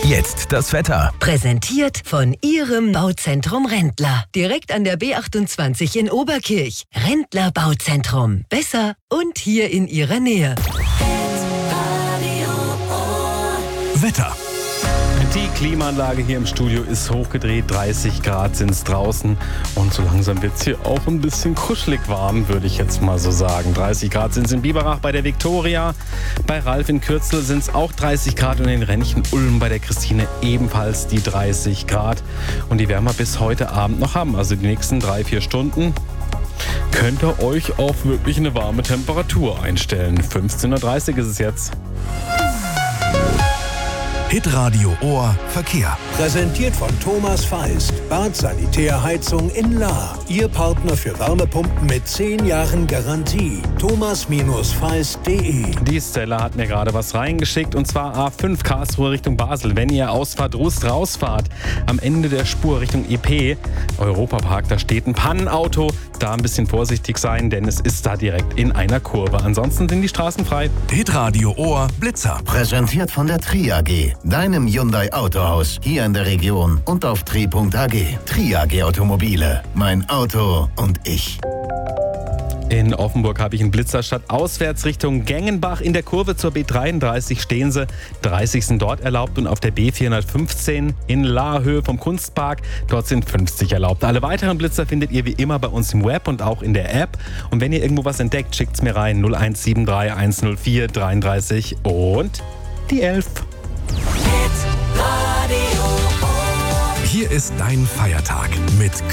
Jetzt das Wetter. Präsentiert von Ihrem Bauzentrum Rendler. Direkt an der B28 in Oberkirch. Rendler Bauzentrum. Besser und hier in Ihrer Nähe. Wetter. Die Klimaanlage hier im Studio ist hochgedreht, 30 Grad sind es draußen und so langsam wird es hier auch ein bisschen kuschelig warm, würde ich jetzt mal so sagen. 30 Grad sind es in Biberach bei der Viktoria, bei Ralf in Kürzel sind es auch 30 Grad und in Rennchen Ulm bei der Christine ebenfalls die 30 Grad und die werden wir bis heute Abend noch haben, also die nächsten 3-4 Stunden. Könnt ihr euch auf wirklich eine warme Temperatur einstellen. 15:30 Uhr ist es jetzt. Hitradio Ohr Verkehr. Präsentiert von Thomas Feist. Bad Sanitärheizung in Lahr. Ihr Partner für Wärmepumpen mit 10 Jahren Garantie. thomas-feist.de. Die Stella hat mir gerade was reingeschickt und zwar A5 Karlsruhe Richtung Basel. Wenn ihr Ausfahrt Rust rausfahrt, am Ende der Spur Richtung EP, Europapark, da steht ein Pannenauto. Da ein bisschen vorsichtig sein, denn es ist da direkt in einer Kurve. Ansonsten sind die Straßen frei. Hitradio Ohr Blitzer. Präsentiert von der Tri AG, deinem Hyundai Autohaus, hier in der Region und auf tri.ag. Tri AG Automobile, mein Auto und ich. In Offenburg habe ich einen Blitzer statt auswärts Richtung Gengenbach. In der Kurve zur B33 stehen sie. 30 sind dort erlaubt und auf der B415 in Lahrhöhe vom Kunstpark. Dort sind 50 erlaubt. Alle weiteren Blitzer findet ihr wie immer bei uns im Web und auch in der App. Und wenn ihr irgendwo was entdeckt, schickt's mir rein. 0173 104 33 und die 11. Hier ist dein Feiertag mit